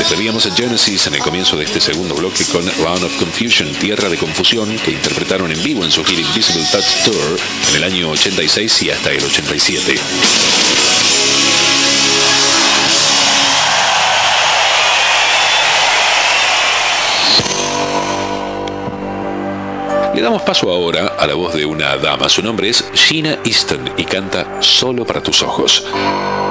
Despedíamos a Genesis en el comienzo de este segundo bloque con Round of Confusion, Tierra de Confusión, que interpretaron en vivo en su gira Invisible Touch Tour en el año 86 y hasta el 87. Le damos paso ahora a la voz de una dama. Su nombre es Sheena Easton y canta Solo para tus ojos.